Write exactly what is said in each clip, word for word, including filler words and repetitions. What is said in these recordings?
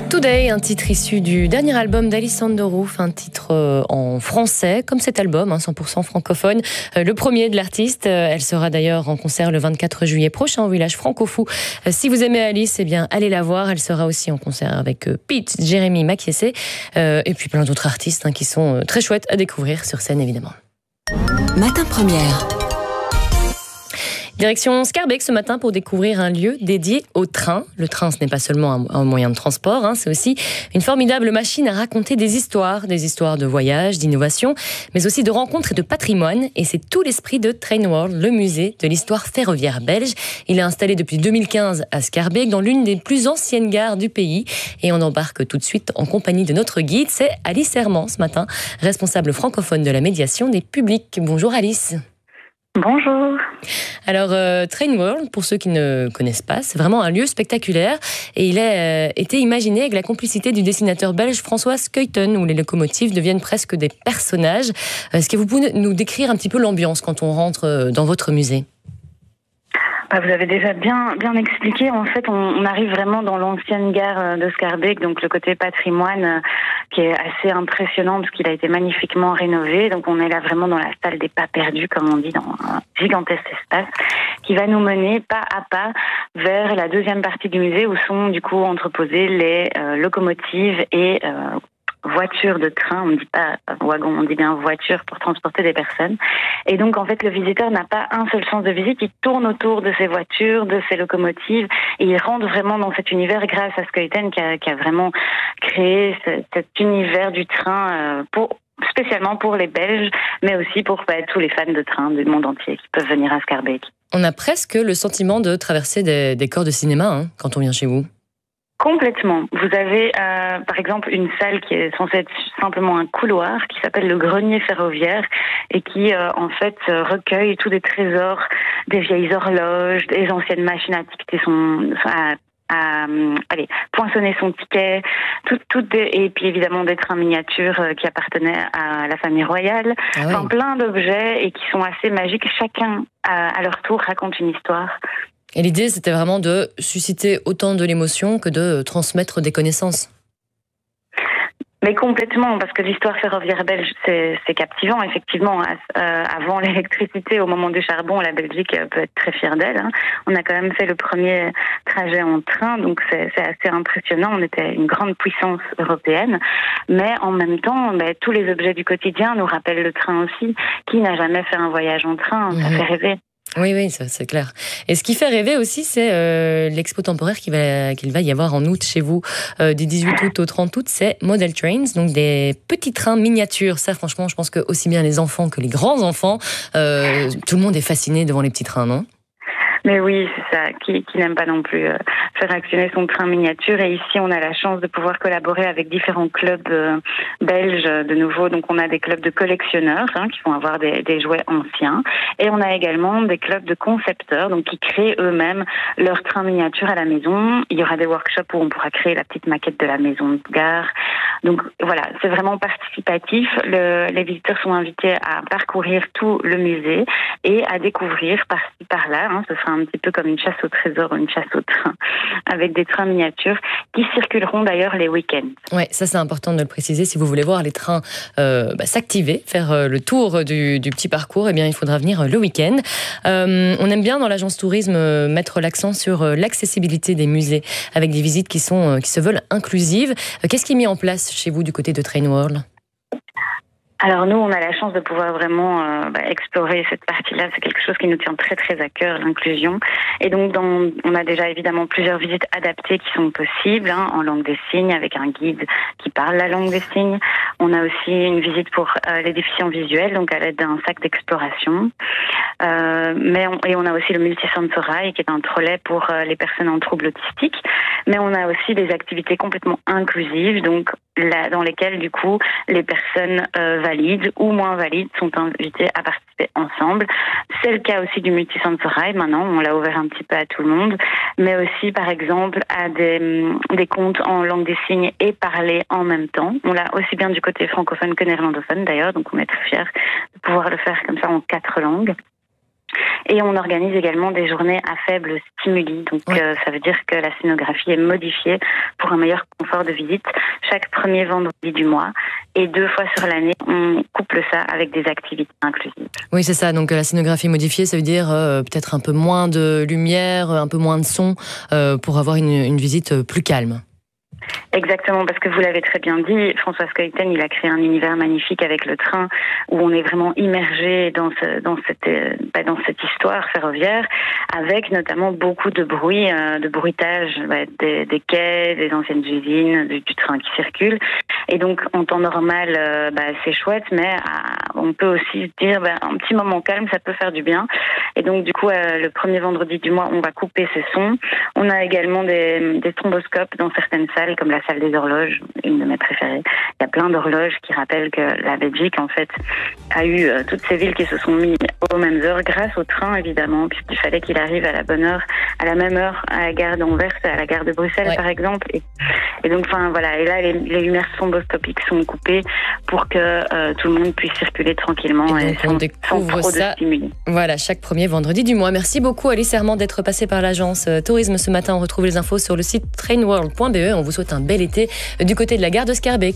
Today, un titre issu du dernier album d'Alice Sandoroof, un titre euh, en français, comme cet album, hein, cent pour cent francophone, euh, le premier de l'artiste. Euh, elle sera d'ailleurs en concert le vingt-quatre juillet prochain au village Franco-Fou. Euh, si vous aimez Alice, eh bien, allez la voir. Elle sera aussi en concert avec euh, Pete, Jérémy Makiessé, euh, et puis plein d'autres artistes hein, qui sont euh, très chouettes à découvrir sur scène, évidemment. Matin Première. Direction Scarbeck ce matin pour découvrir un lieu dédié au train. Le train, ce n'est pas seulement un, un moyen de transport, hein, c'est aussi une formidable machine à raconter des histoires, des histoires de voyage, d'innovation, mais aussi de rencontres et de patrimoine. Et c'est tout l'esprit de Train World, le musée de l'histoire ferroviaire belge. Il est installé depuis deux mille quinze à Scarbeck, dans l'une des plus anciennes gares du pays. Et on embarque tout de suite en compagnie de notre guide, c'est Alice Herman ce matin, responsable francophone de la médiation des publics. Bonjour Alice. Bonjour. Alors, euh, Train World, pour ceux qui ne connaissent pas, c'est vraiment un lieu spectaculaire et il a euh, été imaginé avec la complicité du dessinateur belge François Scheuten, où les locomotives deviennent presque des personnages. Est-ce que vous pouvez nous décrire un petit peu l'ambiance quand on rentre dans votre musée ? Bah, vous avez déjà bien bien expliqué. En fait, on, on arrive vraiment dans l'ancienne gare de Scarbeck, donc le côté patrimoine euh, qui est assez impressionnant parce qu'il a été magnifiquement rénové. Donc on est là vraiment dans la salle des pas perdus, comme on dit, dans un gigantesque espace qui va nous mener pas à pas vers la deuxième partie du musée où sont du coup entreposées les euh, locomotives et euh, voiture de train, on ne dit pas wagon, on dit bien voiture pour transporter des personnes. Et donc, en fait, le visiteur n'a pas un seul sens de visite, il tourne autour de ces voitures, de ces locomotives, et il rentre vraiment dans cet univers grâce à Scheuten qui a, qui a vraiment créé ce, cet univers du train euh, pour spécialement pour les Belges, mais aussi pour bah, tous les fans de train du monde entier qui peuvent venir à Scarbeck. On a presque le sentiment de traverser des, des corps de cinéma hein, quand on vient chez vous. Complètement. Vous avez euh, par exemple une salle qui est censée être simplement un couloir qui s'appelle le grenier ferroviaire et qui euh, en fait recueille tous des trésors, des vieilles horloges, des anciennes machines à ticketer son à, à allez poinçonner son ticket, tout, tout des, et puis évidemment des trains miniatures euh, qui appartenaient à la famille royale, ah oui. Enfin plein d'objets et qui sont assez magiques. Chacun à, à leur tour raconte une histoire. Et l'idée, c'était vraiment de susciter autant de l'émotion que de transmettre des connaissances. Mais complètement, parce que l'histoire ferroviaire belge, c'est, c'est captivant, effectivement. Euh, avant l'électricité, au moment du charbon, la Belgique peut être très fière d'elle. Hein. On a quand même fait le premier trajet en train, donc c'est, c'est assez impressionnant. On était une grande puissance européenne. Mais en même temps, ben, tous les objets du quotidien nous rappellent le train aussi. Qui n'a jamais fait un voyage en train ? Ça mmh. fait rêver. Oui, oui, ça, c'est clair. Et ce qui fait rêver aussi, c'est euh, l'expo temporaire qu'il va, qu'il va y avoir en août chez vous, euh, du dix-huit août au trente août, c'est Model Trains, donc des petits trains miniatures. Ça, franchement, je pense que aussi bien les enfants que les grands-enfants, euh, tout le monde est fasciné devant les petits trains, non ? Mais oui, c'est ça, qui, qui n'aime pas non plus euh, faire actionner son train miniature. Et ici, on a la chance de pouvoir collaborer avec différents clubs euh, belges de nouveau. Donc, on a des clubs de collectionneurs hein, qui vont avoir des, des jouets anciens. Et on a également des clubs de concepteurs, donc qui créent eux-mêmes leur train miniature à la maison. Il y aura des workshops où on pourra créer la petite maquette de la maison de gare. Donc, voilà, c'est vraiment participatif. Le, les visiteurs sont invités à parcourir tout le musée et à découvrir par-ci, par-là. Hein, ce sera un petit peu comme une chasse au trésor ou une chasse au train, avec des trains miniatures qui circuleront d'ailleurs les week-ends. Oui, ça c'est important de le préciser. Si vous voulez voir les trains euh, bah, s'activer, faire euh, le tour du, du petit parcours, eh bien, il faudra venir euh, le week-end. Euh, on aime bien dans l'agence tourisme euh, mettre l'accent sur euh, l'accessibilité des musées, avec des visites qui, sont, euh, qui se veulent inclusives. Euh, qu'est-ce qui est mis en place chez vous du côté de Train World ? Alors nous, on a la chance de pouvoir vraiment euh, bah, explorer cette partie-là. C'est quelque chose qui nous tient très très à cœur, l'inclusion. Et donc, dans, on a déjà évidemment plusieurs visites adaptées qui sont possibles, hein, en langue des signes, avec un guide qui parle la langue des signes. On a aussi une visite pour euh, les déficients visuels, donc à l'aide d'un sac d'exploration. Euh, mais on, et on a aussi le multisensorail, qui est un trolley pour euh, les personnes en troubles autistiques. Mais on a aussi des activités complètement inclusives, donc là, dans lesquelles, du coup, les personnes euh, valides ou moins valides sont invitées à participer ensemble. C'est le cas aussi du multisensorail. Maintenant, on l'a ouvert un petit peu à tout le monde, mais aussi, par exemple, à des, des contes en langue des signes et parler en même temps. On l'a aussi bien du côté francophone que néerlandophone, d'ailleurs, donc on est très fiers de pouvoir le faire comme ça en quatre langues. Et on organise également des journées à faible stimuli. Donc ouais. euh, ça veut dire que la scénographie est modifiée pour un meilleur confort de visite chaque premier vendredi du mois. Et deux fois sur l'année, on couple ça avec des activités inclusives. Oui, c'est ça. Donc la scénographie modifiée, ça veut dire euh, peut-être un peu moins de lumière, un peu moins de son, euh, pour avoir une, une visite plus calme. Exactement, parce que vous l'avez très bien dit, François Skeuten, il a créé un univers magnifique avec le train où on est vraiment immergé dans, ce, dans, cette, bah, dans cette histoire ferroviaire, avec notamment beaucoup de bruit, euh, de bruitage bah, des, des quais, des anciennes usines, du, du train qui circule. Et donc, en temps normal, euh, bah, c'est chouette, mais euh, on peut aussi se dire, bah, un petit moment calme, ça peut faire du bien. Et donc, du coup, euh, le premier vendredi du mois, on va couper ces sons. On a également des, des stromboscopes dans certaines salles, comme la salle des horloges, une de mes préférées. Il y a plein d'horloges qui rappellent que la Belgique, en fait, a eu euh, toutes ces villes qui se sont mises aux mêmes heures, grâce au train, évidemment, puisqu'il fallait qu'il arrive à la bonne heure, à la même heure, à la gare d'Anvers, à la gare de Bruxelles, ouais. par exemple. Et, et donc, enfin, voilà. Et là, les, les lumières stromboscopiques sont coupées pour que euh, tout le monde puisse circuler tranquillement. Et donc, et sans, on découvre sans trop ça. De stimuli. Voilà, chaque premier vendredi du mois. Merci beaucoup, Alice Herman, d'être passée par l'agence Tourisme ce matin. On retrouve les infos sur le site trainworld point b e. On vous souhaite un bel été du côté de la gare de Scarbeck.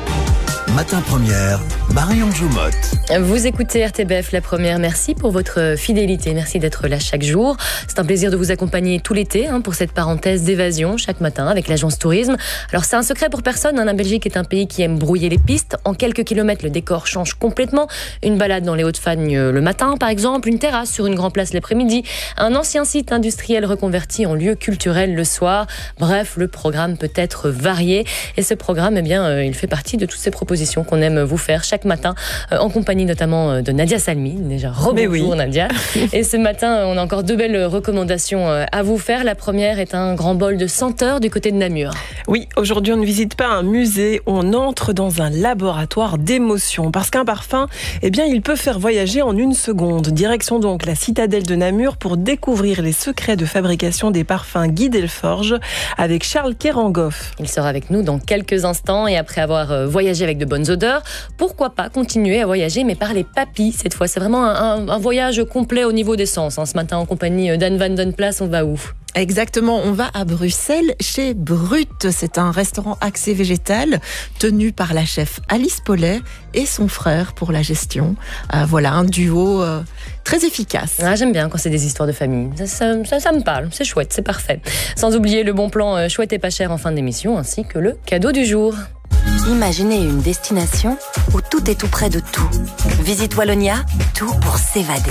Matin Première, Marion Joumotte. Vous écoutez R T B F La Première. Merci pour votre fidélité. Merci d'être là chaque jour. C'est un plaisir de vous accompagner tout l'été hein, pour cette parenthèse d'évasion chaque matin avec l'agence Tourisme. Alors c'est un secret pour personne. Hein. La Belgique est un pays qui aime brouiller les pistes. En quelques kilomètres, le décor change complètement. Une balade dans les Hauts-de-Fagne le matin, par exemple. Une terrasse sur une grande place l'après-midi. Un ancien site industriel reconverti en lieu culturel le soir. Bref, le programme peut être varié. Et ce programme, eh bien, euh, il fait partie de toutes ces propositions qu'on aime vous faire chaque matin, euh, en compagnie notamment de Nadia Salmi. Déjà, rebonjour oui. Nadia. Et ce matin, on a encore deux belles recommandations à vous faire. La première est un grand bol de senteurs du côté de Namur. Oui, aujourd'hui, on ne visite pas un musée, on entre dans un laboratoire d'émotions. Parce qu'un parfum, eh bien, il peut faire voyager en une seconde. Direction donc la citadelle de Namur pour découvrir les secrets de fabrication des parfums Guy Delforge avec Charles Kerangoff. Il sera avec nous dans quelques instants et après avoir voyagé avec de bonnes odeurs, pourquoi pas continuer à voyager mais par les papilles cette fois. C'est vraiment un, un, un voyage complet au niveau des sens. Hein. Ce matin en compagnie d'Anne Van Den Plas, on va où ? Exactement, on va à Bruxelles chez Brut. C'est un restaurant axé végétal tenu par la chef Alice Paulet et son frère pour la gestion. Euh, voilà, un duo euh, très efficace. Ah, j'aime bien quand c'est des histoires de famille. Ça, ça, ça, ça me parle, c'est chouette, c'est parfait. Sans oublier le bon plan euh, chouette et pas cher en fin d'émission, ainsi que le cadeau du jour. Imaginez une destination où tout est tout près de tout. Visite Wallonia, tout pour s'évader.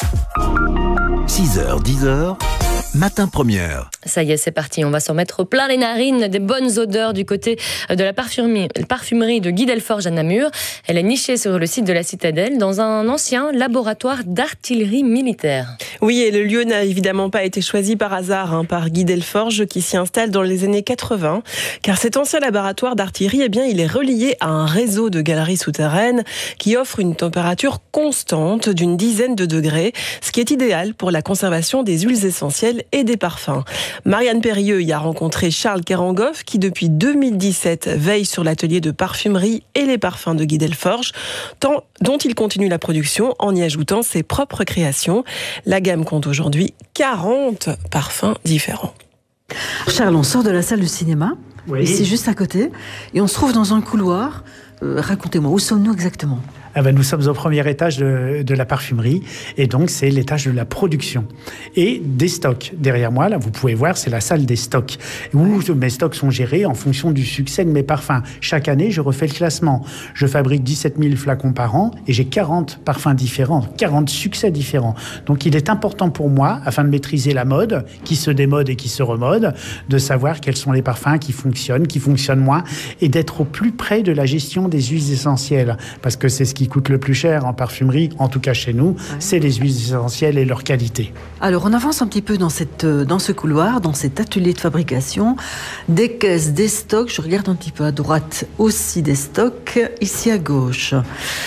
six heures, dix heures, Matin Première. Ça y est, c'est parti. On va s'en mettre plein les narines des bonnes odeurs du côté de la parfumerie, parfumerie de Guy Delforge à Namur. Elle est nichée sur le site de la Citadelle dans un ancien laboratoire d'artillerie militaire. Oui, et le lieu n'a évidemment pas été choisi par hasard hein, par Guy Delforge qui s'y installe dans les années quatre-vingts. Car cet ancien laboratoire d'artillerie, eh bien, il est relié à un réseau de galeries souterraines qui offre une température constante d'une dizaine de degrés, ce qui est idéal pour la conservation des huiles essentielles et des parfums. Marianne Périeux y a rencontré Charles Kerangoff qui depuis deux mille dix-sept veille sur l'atelier de parfumerie et les parfums de Guy Delforge, tant, dont il continue la production en y ajoutant ses propres créations. La gamme compte aujourd'hui quarante parfums différents. Charles, on sort de la salle de cinéma, oui. Ici juste à côté, et on se trouve dans un couloir. Euh, racontez-moi, où sommes-nous exactement ? Ah ben, nous sommes au premier étage de, de la parfumerie et donc c'est l'étage de la production et des stocks. Derrière moi, là, vous pouvez voir, c'est la salle des stocks où mes stocks sont gérés en fonction du succès de mes parfums. Chaque année, je refais le classement. Je fabrique dix-sept mille flacons par an et j'ai quarante parfums différents, quarante succès différents. Donc il est important pour moi, afin de maîtriser la mode, qui se démode et qui se remode, de savoir quels sont les parfums qui fonctionnent, qui fonctionnent moins et d'être au plus près de la gestion des huiles essentielles. Parce que c'est ce qui qui coûte le plus cher en parfumerie, en tout cas chez nous, ouais. c'est les huiles essentielles et leur qualité. Alors on avance un petit peu dans, cette, dans ce couloir, dans cet atelier de fabrication, des caisses, des stocks, je regarde un petit peu à droite aussi des stocks, ici à gauche.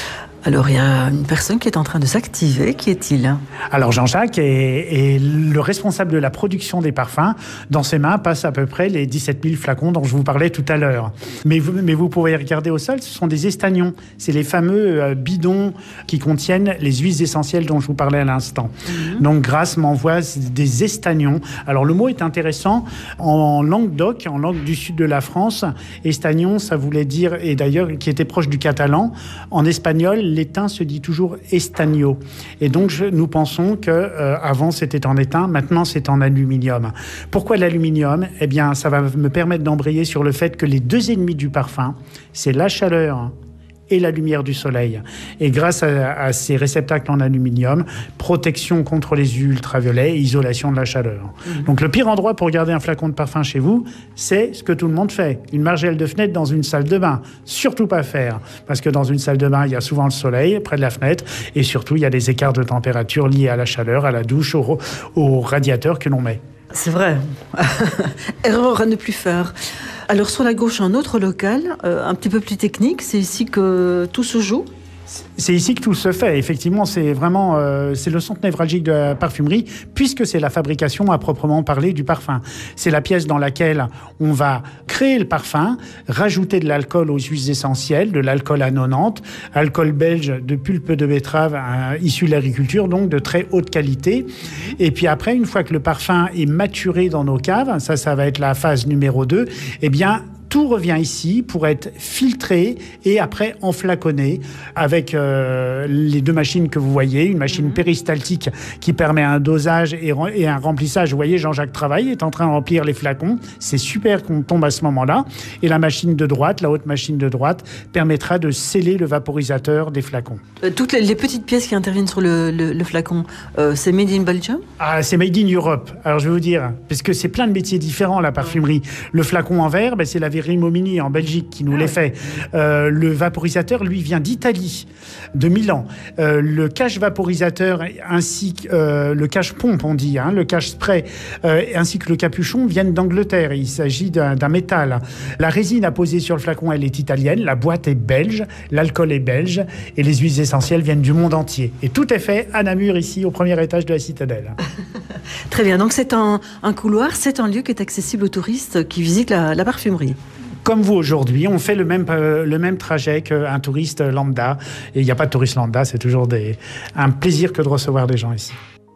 Alors, il y a une personne qui est en train de s'activer. Qui est-il ? Alors, Jean-Jacques est, est le responsable de la production des parfums. Dans ses mains passent à peu près les dix-sept mille flacons dont je vous parlais tout à l'heure. Mais vous, mais vous pouvez regarder au sol, ce sont des estagnons. C'est les fameux euh, bidons qui contiennent les huiles essentielles dont je vous parlais à l'instant. Mmh. Donc, Grasse m'envoie des estagnons. Alors, le mot est intéressant. En Languedoc, en langue du sud de la France, estagnon, ça voulait dire, et d'ailleurs, qui était proche du catalan. En espagnol, l'étain se dit toujours estagno. Et donc, je, nous pensons que euh, avant c'était en étain, maintenant c'est en aluminium. Pourquoi l'aluminium ? Eh bien, ça va me permettre d'embrayer sur le fait que les deux ennemis du parfum, c'est la chaleur et la lumière du soleil. Et grâce à, à ces réceptacles en aluminium, protection contre les ultraviolets et isolation de la chaleur. Mmh. Donc le pire endroit pour garder un flacon de parfum chez vous, c'est ce que tout le monde fait. Une margelle de fenêtre dans une salle de bain. Surtout pas faire. Parce que dans une salle de bain, il y a souvent le soleil près de la fenêtre et surtout, il y a des écarts de température liés à la chaleur, à la douche, au, au radiateur que l'on met. C'est vrai. Erreur à ne plus faire. Alors sur la gauche, un autre local, euh, un petit peu plus technique. C'est ici que tout se joue. C'est ici que tout se fait. Effectivement, c'est vraiment euh, c'est le centre névralgique de la parfumerie, puisque c'est la fabrication à proprement parler du parfum. C'est la pièce dans laquelle on va créer le parfum, rajouter de l'alcool aux huiles essentielles, de l'alcool à quatre-vingt-dix, alcool belge de pulpe de betterave euh, issu de l'agriculture, donc de très haute qualité. Et puis après, une fois que le parfum est maturé dans nos caves, ça, ça va être la phase numéro deux, eh bien, tout revient ici pour être filtré et après enflaconné avec euh, les deux machines que vous voyez. Une machine mmh. péristaltique qui permet un dosage et, et un remplissage. Vous voyez, Jean-Jacques travaille, est en train de remplir les flacons. C'est super qu'on tombe à ce moment-là. Et la machine de droite, la haute machine de droite, permettra de sceller le vaporisateur des flacons. Euh, toutes les, les petites pièces qui interviennent sur le, le, le flacon, euh, c'est made in Belgium ? Ah, c'est made in Europe. Alors, je vais vous dire, parce que c'est plein de métiers différents, la parfumerie. Le flacon en verre, ben, c'est la Rimomini en Belgique qui nous ah, les fait. Euh, le vaporisateur, lui, vient d'Italie, de Milan. Euh, le cache vaporisateur ainsi que euh, le cache pompe, on dit, hein, le cache spray, euh, ainsi que le capuchon viennent d'Angleterre. Il s'agit d'un, d'un métal. La résine à poser sur le flacon, elle est italienne. La boîte est belge. L'alcool est belge. Et les huiles essentielles viennent du monde entier. Et tout est fait à Namur, ici, au premier étage de la Citadelle. Très bien. Donc, c'est un, un couloir, c'est un lieu qui est accessible aux touristes qui visitent la, la parfumerie. Comme vous aujourd'hui, on fait le même, euh, le même trajet qu'un touriste lambda. Et il n'y a pas de touriste lambda, c'est toujours des, un plaisir que de recevoir des gens ici.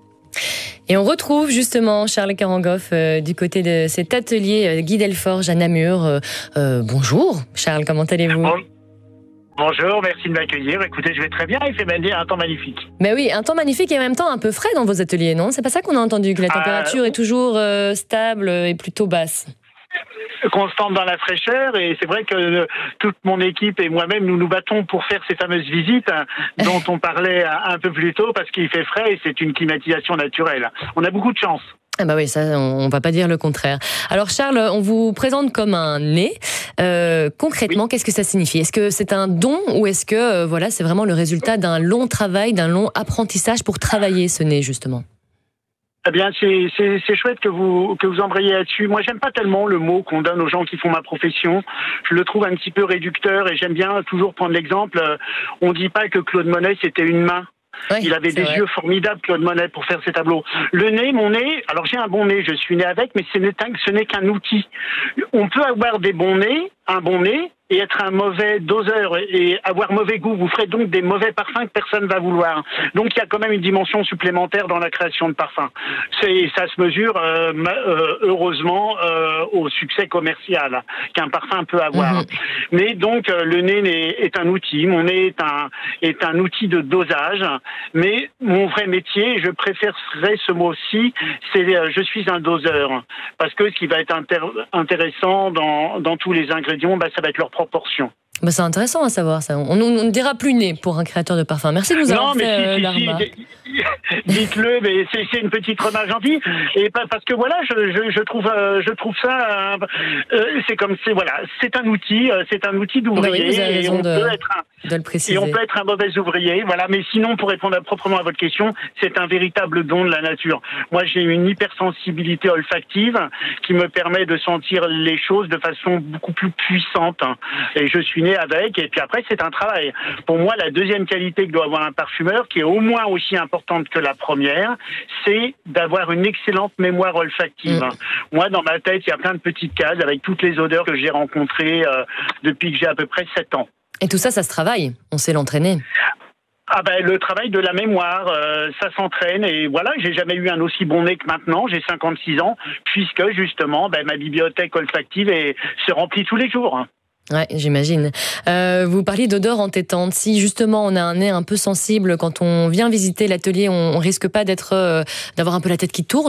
Et on retrouve justement Charles Carangoff euh, du côté de cet atelier euh, Guy Delforge à Namur. Euh, euh, bonjour Charles, comment allez-vous ? Bon. Bonjour, merci de m'accueillir. Écoutez, je vais très bien, il fait un temps magnifique. Mais oui, un temps magnifique et en même temps un peu frais dans vos ateliers, non ? C'est pas ça qu'on a entendu, que la température euh... est toujours euh, stable et plutôt basse ? Constante dans la fraîcheur, et c'est vrai que euh, toute mon équipe et moi-même, nous nous battons pour faire ces fameuses visites hein, dont on parlait un, un peu plus tôt, parce qu'il fait frais et c'est une climatisation naturelle. On a beaucoup de chance. Ah bah oui, ça, on va pas dire le contraire. Alors Charles, on vous présente comme un nez. Euh, concrètement, oui. Qu'est-ce que ça signifie ? Est-ce que c'est un don ou est-ce que euh, voilà, c'est vraiment le résultat d'un long travail, d'un long apprentissage pour travailler ce nez justement ? Eh bien, c'est, c'est, c'est chouette que vous, que vous embrayez là-dessus. Moi, j'aime pas tellement le mot qu'on donne aux gens qui font ma profession. Je le trouve un petit peu réducteur et j'aime bien toujours prendre l'exemple. On dit pas que Claude Monet, c'était une main. Oui, il avait des vrai. yeux formidables, Claude Monet, pour faire ses tableaux. Le nez, mon nez, alors j'ai un bon nez, je suis né avec, mais ce n'est, un, ce n'est qu'un outil. On peut avoir des bons nez, un bon nez, et être un mauvais doseur et avoir mauvais goût. Vous ferez donc des mauvais parfums que personne ne va vouloir. Donc il y a quand même une dimension supplémentaire dans la création de parfums. C'est, ça se mesure euh, euh, heureusement euh, au succès commercial qu'un parfum peut avoir. Mmh. Mais donc euh, le nez est un outil, mon nez est un, est un outil de dosage, mais mon vrai métier, je préférerais ce mot-ci, c'est euh, je suis un doseur. Parce que ce qui va être inter- intéressant dans, dans tous les ingrédients, bah, ça va être leur proportion. Bah c'est intéressant à savoir ça. On ne dira plus nez pour un créateur de parfum. Merci de nous avoir non, fait mais si, la si, remarque. Si, dites-le, mais c'est, c'est une petite remarque gentille. Et parce que voilà, je, je, je trouve, je trouve ça, euh, c'est comme c'est voilà, c'est un outil, c'est un outil d'ouvrier. Bah oui, vous avez raison et on de... peut être un, de le préciser. Et on peut être un mauvais ouvrier, voilà. Mais sinon, pour répondre à, proprement à votre question, c'est un véritable don de la nature. Moi, j'ai une hypersensibilité olfactive qui me permet de sentir les choses de façon beaucoup plus puissante. Et je suis né avec. Et puis après, c'est un travail. Pour moi, la deuxième qualité que doit avoir un parfumeur, qui est au moins aussi importante que la première, c'est d'avoir une excellente mémoire olfactive. Mmh. Moi, dans ma tête, il y a plein de petites cases avec toutes les odeurs que j'ai rencontrées euh, depuis que j'ai à peu près sept ans. Et tout ça, ça se travaille. On sait l'entraîner. Ah ben le travail de la mémoire, euh, ça s'entraîne et voilà, j'ai jamais eu un aussi bon nez que maintenant, j'ai cinquante-six ans, puisque justement ben, ma bibliothèque olfactive est, se remplit tous les jours. Ouais, j'imagine. Euh, vous parliez d'odeur entêtante. Si justement on a un nez un peu sensible, quand on vient visiter l'atelier, on, on risque pas d'être, euh, d'avoir un peu la tête qui tourne ?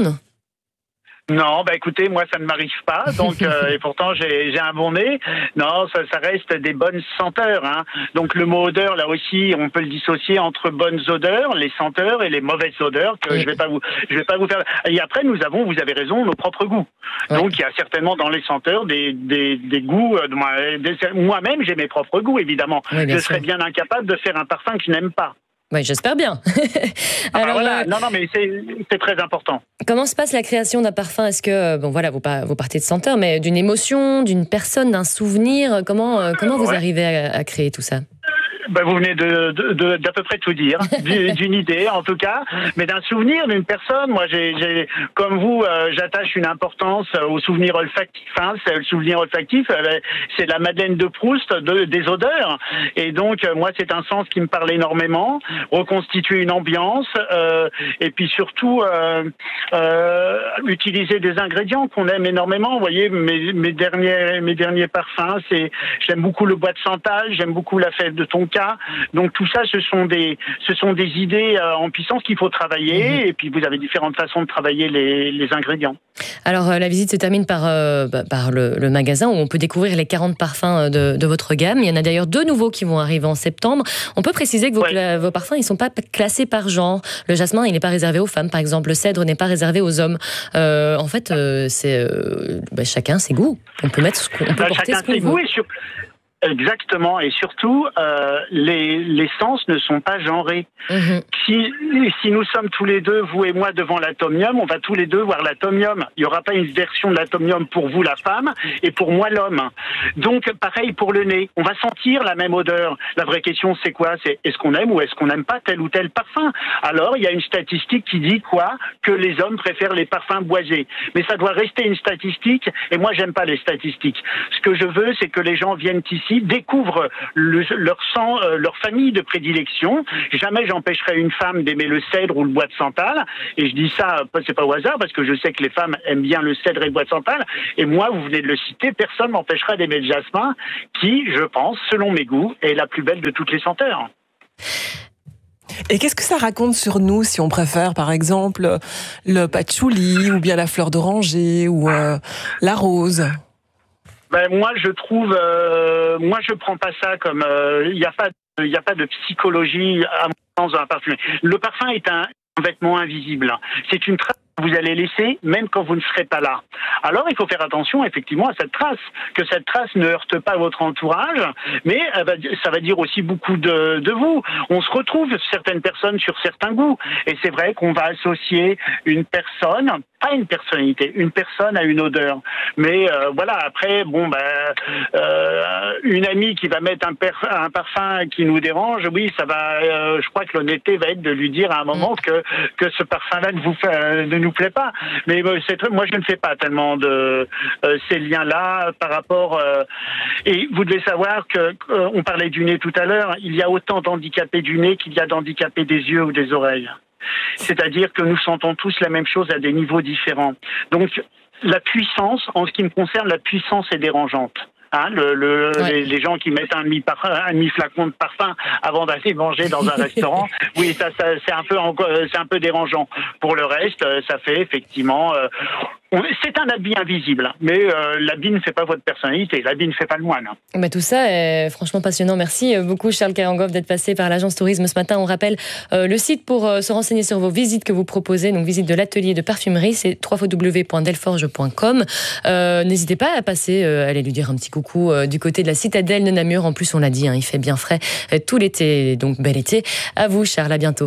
Non, bah écoutez, moi ça ne m'arrive pas, donc euh, et pourtant j'ai j'ai un bon nez. Non, ça, ça reste des bonnes senteurs. Hein. Donc le mot odeur, là aussi, on peut le dissocier entre bonnes odeurs, les senteurs, et les mauvaises odeurs que oui. je vais pas vous, je vais pas vous faire. Et après, nous avons, vous avez raison, nos propres goûts. Oui. Donc il y a certainement dans les senteurs des des, des goûts. Des, moi-même, j'ai mes propres goûts, évidemment. Oui, je serais sûr. bien incapable de faire un parfum que je n'aime pas. Oui, j'espère bien. Alors, ah voilà. euh, non, non, mais c'est très important. Comment se passe la création d'un parfum ? Est-ce que, bon voilà, vous, vous partez de senteur, mais d'une émotion, d'une personne, d'un souvenir ? Comment, comment vous ouais. arrivez à, à créer tout ça ? Ben, vous venez de, de, de, d'à peu près tout dire, d'une idée en tout cas, mais d'un souvenir d'une personne. Moi, j'ai, j'ai comme vous, euh, j'attache une importance au souvenir olfactif. Hein, c'est le souvenir olfactif, euh, c'est la Madeleine de Proust de, des odeurs. Et donc, euh, moi, c'est un sens qui me parle énormément. Reconstituer une ambiance, euh, et puis surtout euh, euh, utiliser des ingrédients qu'on aime énormément. Vous voyez, mes, mes derniers, mes derniers parfums, c'est j'aime beaucoup le bois de santal, j'aime beaucoup la fève de tonka. Donc tout ça, ce sont des, ce sont des idées euh, en puissance qu'il faut travailler. Mmh. Et puis vous avez différentes façons de travailler les, les ingrédients. Alors euh, la visite se termine par, euh, par le, le magasin où on peut découvrir les quarante parfums de, de votre gamme. Il y en a d'ailleurs deux nouveaux qui vont arriver en septembre. On peut préciser que vos, ouais. vos parfums, ils ne sont pas classés par genre. Le jasmin, il n'est pas réservé aux femmes, par exemple. Le cèdre n'est pas réservé aux hommes. Euh, en fait, euh, c'est euh, bah, chacun ses goûts. On peut mettre, ce qu'on, on peut bah, porter ce qu'on veut. Sur... Exactement, et surtout, euh, les, les sens ne sont pas genrés. Mmh. Si, si nous sommes tous les deux, vous et moi, devant l'atomium, on va tous les deux voir l'atomium. Il n'y aura pas une version de l'atomium pour vous, la femme, et pour moi, l'homme. Donc, pareil pour le nez. On va sentir la même odeur. La vraie question, c'est quoi ? C'est est-ce qu'on aime ou est-ce qu'on n'aime pas tel ou tel parfum ? Alors, il y a une statistique qui dit quoi ? Que les hommes préfèrent les parfums boisés. Mais ça doit rester une statistique, et moi, j'aime pas les statistiques. Ce que je veux, c'est que les gens viennent ici, découvrent le, leur sang, euh, leur famille de prédilection. Jamais j'empêcherai une femme d'aimer le cèdre ou le bois de santal. Et je dis ça, c'est pas au hasard, parce que je sais que les femmes aiment bien le cèdre et le bois de santal. Et moi, vous venez de le citer, personne m'empêchera d'aimer le jasmin, qui, je pense, selon mes goûts, est la plus belle de toutes les senteurs. Et qu'est-ce que ça raconte sur nous, si on préfère, par exemple, le patchouli, ou bien la fleur d'oranger, ou euh, la rose ? Ben moi je trouve, euh, moi je prends pas ça comme, il euh, n'y a pas, il y a pas de psychologie à mon sens dans un parfum. Le parfum est un, un vêtement invisible. C'est une trace que vous allez laisser même quand vous ne serez pas là. Alors il faut faire attention effectivement à cette trace, que cette trace ne heurte pas votre entourage, mais ça va dire aussi beaucoup de, de vous. On se retrouve certaines personnes sur certains goûts, et c'est vrai qu'on va associer une personne à une personnalité, une personne à une odeur. Mais euh, voilà, après, bon, ben, euh, une amie qui va mettre un, perf- un parfum qui nous dérange, oui, ça va. Euh, je crois que l'honnêteté va être de lui dire à un moment que que ce parfum-là ne vous fait, euh, ne nous plaît pas. Mais euh, c'est, moi, je ne fais pas tellement de euh, ces liens-là par rapport. Euh, et vous devez savoir que euh, on parlait du nez tout à l'heure. Il y a autant d'handicapés du nez qu'il y a d'handicapés des yeux ou des oreilles. C'est-à-dire que nous sentons tous la même chose à des niveaux différents. Donc, la puissance, en ce qui me concerne, la puissance est dérangeante. Hein, le, le, ouais. les, les gens qui mettent un demi, un demi flacon de parfum avant d'aller manger dans un restaurant, oui, ça, ça c'est un peu, c'est un peu dérangeant. Pour le reste, ça fait effectivement. Euh, C'est un habit invisible, mais euh, l'habit ne fait pas votre personnalité, l'habit ne fait pas le moine. Bah, tout ça est franchement passionnant. Merci beaucoup Charles Kerengoff d'être passé par l'agence tourisme ce matin. On rappelle euh, le site pour euh, se renseigner sur vos visites que vous proposez, donc visite de l'atelier de parfumerie, c'est w w w point delforge point com. Euh, n'hésitez pas à passer, euh, allez lui dire un petit coucou euh, du côté de la citadelle de Namur. En plus on l'a dit, hein, il fait bien frais euh, tout l'été, donc bel été. À vous Charles, à bientôt.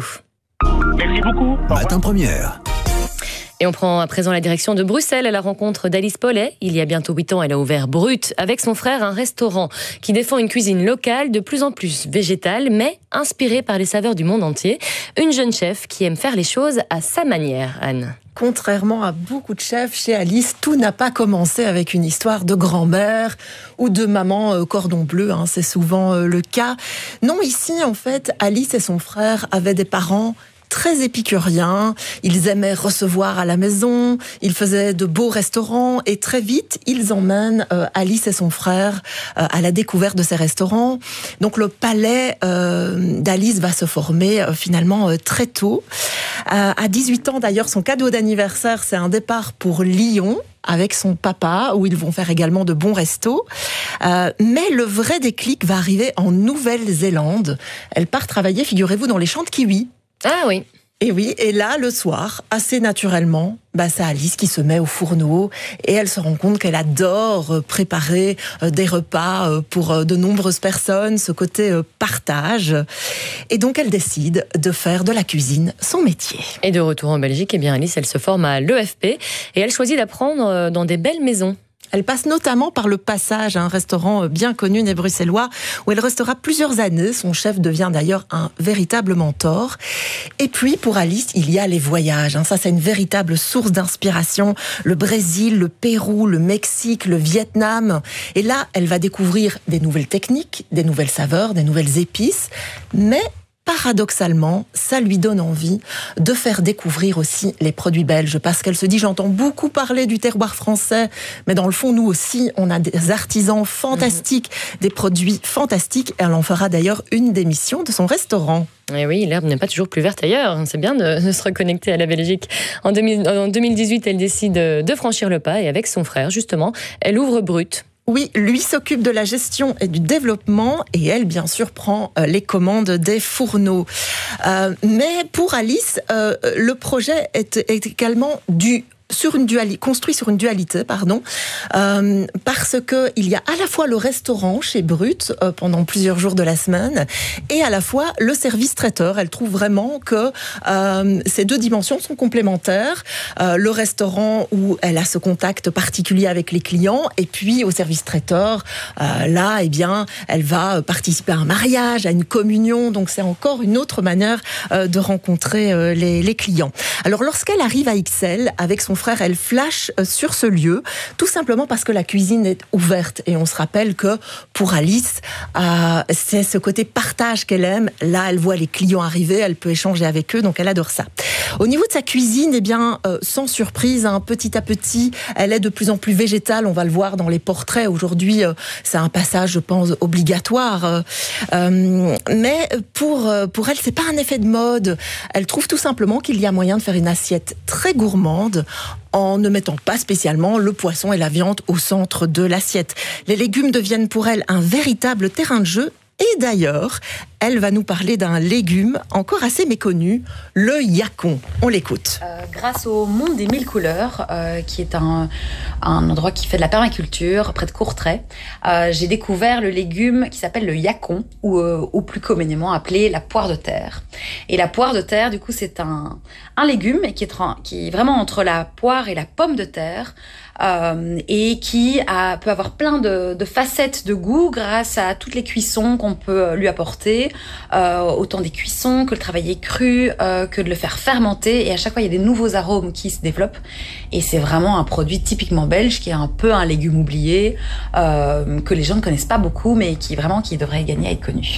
Merci beaucoup. Matin Première. Et on prend à présent la direction de Bruxelles à la rencontre d'Alice Paulet. Il y a bientôt huit ans, elle a ouvert Brut avec son frère un restaurant qui défend une cuisine locale de plus en plus végétale, mais inspirée par les saveurs du monde entier. Une jeune chef qui aime faire les choses à sa manière, Anne. Contrairement à beaucoup de chefs, chez Alice, tout n'a pas commencé avec une histoire de grand-mère ou de maman euh, cordon bleu, hein, c'est souvent euh, le cas. Non, ici, en fait, Alice et son frère avaient des parents très épicuriens, ils aimaient recevoir à la maison, ils faisaient de beaux restaurants et très vite, ils emmènent euh, Alice et son frère euh, à la découverte de ces restaurants. Donc le palais euh, d'Alice va se former euh, finalement euh, très tôt. Euh, à dix-huit ans d'ailleurs, son cadeau d'anniversaire, c'est un départ pour Lyon avec son papa, où ils vont faire également de bons restos. Euh, mais le vrai déclic va arriver en Nouvelle-Zélande. Elle part travailler, figurez-vous, dans les champs de kiwis. Ah oui. Et oui, et là, le soir, assez naturellement, bah, c'est Alice qui se met au fourneau et elle se rend compte qu'elle adore préparer des repas pour de nombreuses personnes, ce côté partage. Et donc, elle décide de faire de la cuisine son métier. Et de retour en Belgique, eh bien Alice, elle se forme à l'E F P et elle choisit d'apprendre dans des belles maisons. Elle passe notamment par le Passage, un restaurant bien connu des Bruxellois, où elle restera plusieurs années. Son chef devient d'ailleurs un véritable mentor. Et puis, pour Alice, il y a les voyages. Ça, c'est une véritable source d'inspiration. Le Brésil, le Pérou, le Mexique, le Vietnam. Et là, elle va découvrir des nouvelles techniques, des nouvelles saveurs, des nouvelles épices. Mais paradoxalement, ça lui donne envie de faire découvrir aussi les produits belges, parce qu'elle se dit, j'entends beaucoup parler du terroir français, mais dans le fond, nous aussi, on a des artisans fantastiques, mmh. des produits fantastiques, et elle en fera d'ailleurs une des missions de son restaurant. Et oui, l'herbe n'est pas toujours plus verte ailleurs. C'est bien de, de se reconnecter à la Belgique. En, deux mille, en deux mille dix-huit, elle décide de franchir le pas, et avec son frère, justement, elle ouvre Brut. Oui, lui s'occupe de la gestion et du développement et elle, bien sûr, prend euh, les commandes des fourneaux. Euh, mais pour Alice, euh, le projet est, est également du sur une dualité, construit sur une dualité, pardon, euh, parce que il y a à la fois le restaurant chez Brut euh, pendant plusieurs jours de la semaine et à la fois le service traiteur. Elle trouve vraiment que euh, ces deux dimensions sont complémentaires. Euh, le restaurant où elle a ce contact particulier avec les clients et puis au service traiteur, euh, là, eh bien, elle va participer à un mariage, à une communion. Donc c'est encore une autre manière euh, de rencontrer euh, les, les clients. Alors lorsqu'elle arrive à Ixelles avec son frère, elle flash sur ce lieu, tout simplement parce que la cuisine est ouverte. Et on se rappelle que pour Alice, euh, c'est ce côté partage qu'elle aime. Là, elle voit les clients arriver, elle peut échanger avec eux, donc elle adore ça. Au niveau de sa cuisine, eh bien, euh, sans surprise, hein, petit à petit, elle est de plus en plus végétale. On va le voir dans les portraits. Aujourd'hui, euh, c'est un passage, je pense, obligatoire. Euh, mais pour, pour elle, c'est pas un effet de mode. Elle trouve tout simplement qu'il y a moyen de faire une assiette très gourmande en ne mettant pas spécialement le poisson et la viande au centre de l'assiette. Les légumes deviennent pour elle un véritable terrain de jeu. Et d'ailleurs, elle va nous parler d'un légume encore assez méconnu, le yacon. On l'écoute. Euh, grâce au Monde des Mille Couleurs, euh, qui est un, un endroit qui fait de la permaculture près de Courtrai, euh, j'ai découvert le légume qui s'appelle le yacon, ou, euh, ou plus communément appelé la poire de terre. Et la poire de terre, du coup, c'est un, un légume qui est, qui est vraiment entre la poire et la pomme de terre, euh, et qui a, peut avoir plein de, de facettes de goût grâce à toutes les cuissons qu'on peut lui apporter, euh, autant des cuissons que le travailler cru, euh, que de le faire fermenter, et à chaque fois il y a des nouveaux arômes qui se développent, et c'est vraiment un produit typiquement belge qui est un peu un légume oublié, euh, que les gens ne connaissent pas beaucoup, mais qui vraiment qui devrait gagner à être connu.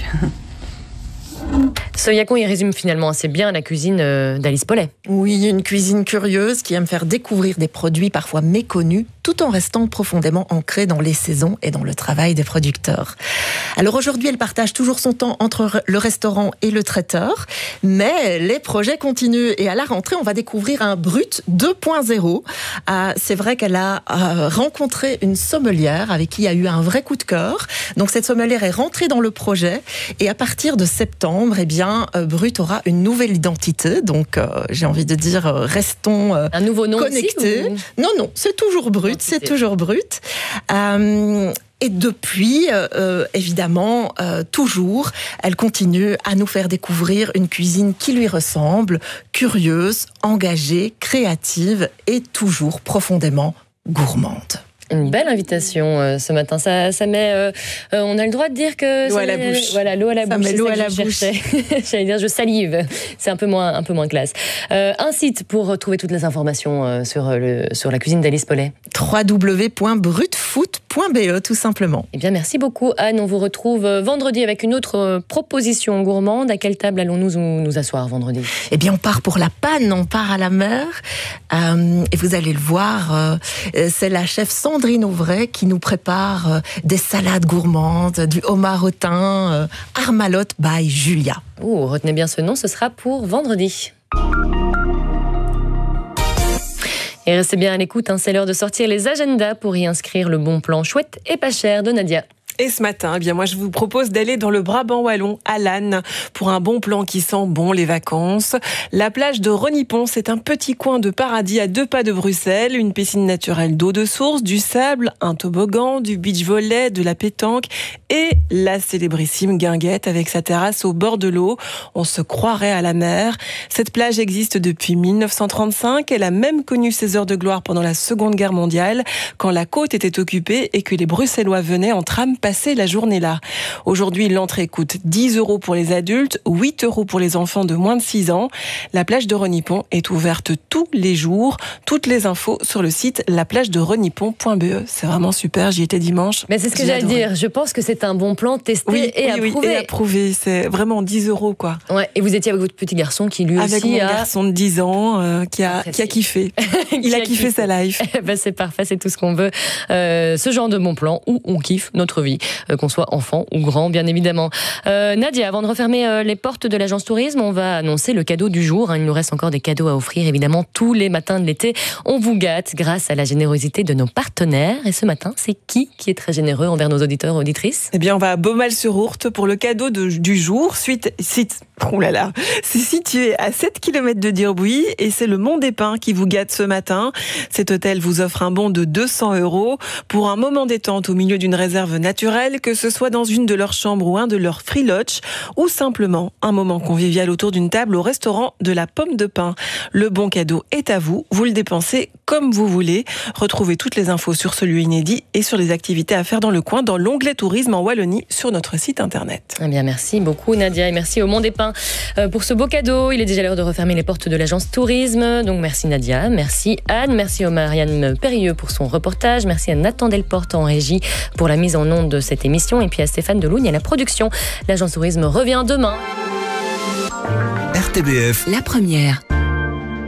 Ce yacon, il résume finalement assez bien la cuisine d'Alice Paulet. Oui, une cuisine curieuse qui aime faire découvrir des produits parfois méconnus tout en restant profondément ancrée dans les saisons et dans le travail des producteurs. Alors aujourd'hui, elle partage toujours son temps entre le restaurant et le traiteur, mais les projets continuent et à la rentrée, on va découvrir un Brut deux point zéro. Euh, c'est vrai qu'elle a euh, rencontré une sommelière avec qui il y a eu un vrai coup de cœur. Donc cette sommelière est rentrée dans le projet et à partir de septembre, eh bien, euh, Brut aura une nouvelle identité. Donc euh, j'ai envie de dire, euh, restons euh, un nouveau nom connectés. Aussi, ou... Non, non, c'est toujours Brut, c'est toujours Brut. Euh, Et depuis, euh, évidemment, euh, toujours, elle continue à nous faire découvrir une cuisine qui lui ressemble, curieuse, engagée, créative et toujours profondément gourmande. Une belle invitation euh, ce matin. Ça, ça met. Euh, euh, on a le droit de dire que. L'eau ça à la met, bouche. Voilà, l'eau à la ça bouche. Met l'eau à la bouche. J'allais dire, je salive. C'est un peu moins, un peu moins classe. Euh, un site pour retrouver toutes les informations euh, sur le sur la cuisine d'Alice Paulet. w w w point brut food point b e tout simplement. Eh bien, merci beaucoup Anne. On vous retrouve vendredi avec une autre proposition gourmande. À quelle table allons-nous nous asseoir vendredi ? Eh bien, on part pour la panne, on part à la mer. Euh, et vous allez le voir, euh, c'est la chef Sandrine Auvray qui nous prépare euh, des salades gourmandes, du homard au thym, euh, Armalotte by Julia. Oh, retenez bien ce nom, ce sera pour vendredi. Et restez bien à l'écoute, hein, c'est l'heure de sortir les agendas pour y inscrire le bon plan chouette et pas cher de Nadia. Et ce matin, eh bien moi je vous propose d'aller dans le Brabant wallon, à Lannes, pour un bon plan qui sent bon les vacances. La plage de Renipon, c'est un petit coin de paradis à deux pas de Bruxelles, une piscine naturelle d'eau de source, du sable, un toboggan, du beach volley, de la pétanque et la célébrissime guinguette avec sa terrasse au bord de l'eau. On se croirait à la mer. Cette plage existe depuis mille neuf cent trente-cinq. Elle a même connu ses heures de gloire pendant la Seconde Guerre mondiale, quand la côte était occupée et que les Bruxellois venaient en tram passer la journée là. Aujourd'hui, l'entrée coûte dix euros pour les adultes, huit euros pour les enfants de moins de six ans. La plage de Renipon est ouverte tous les jours. Toutes les infos sur le site la plage de renipon point b e. C'est vraiment super, j'y étais dimanche. Mais c'est ce que j'allais dire, je pense que c'est un bon plan testé oui, et oui, approuvé. Oui, et approuvé, c'est vraiment dix euros quoi. Ouais, et vous étiez avec votre petit garçon qui lui avec aussi mon a... garçon de dix ans euh, qui, a, qui a kiffé. Il a, a kiffé, kiffé sa life. Ben c'est parfait, c'est tout ce qu'on veut. Euh, ce genre de bon plan où on kiffe notre vie, euh, qu'on soit enfant ou grand, bien évidemment. Euh, Nadia, avant de refermer euh, les portes de l'agence tourisme, on va annoncer le cadeau du jour. Hein. Il nous reste encore des cadeaux à offrir, évidemment, tous les matins de l'été. On vous gâte grâce à la générosité de nos partenaires. Et ce matin, c'est qui qui est très généreux envers nos auditeurs et auditrices ? Eh bien, on va à Beaumal-sur-Ourthe pour le cadeau de, du jour. Suite, site, oh là là, c'est situé à sept kilomètres de Dirbouy et c'est le Mont des Pins qui vous gâte ce matin. Cet hôtel vous offre un bon de deux cents euros pour un moment détente au milieu d'une réserve naturelle, que ce soit dans une de leurs chambres ou un de leurs free lodge, ou simplement un moment convivial autour d'une table au restaurant de la Pomme de Pin. Le bon cadeau est à vous, vous le dépensez comme vous voulez. Retrouvez toutes les infos sur ce lieu inédit et sur les activités à faire dans le coin dans l'onglet tourisme en Wallonie sur notre site internet. Eh bien, merci beaucoup Nadia et merci au Mont des Pins pour ce beau cadeau. Il est déjà l'heure de refermer les portes de l'agence tourisme. Donc merci Nadia, merci Anne, merci au Marianne Périlleux pour son reportage, merci à Nathan Delporte en régie pour la mise en onde de cette émission et puis à Stéphane Delougne à la production. L'agence tourisme revient demain. R T B F, La première.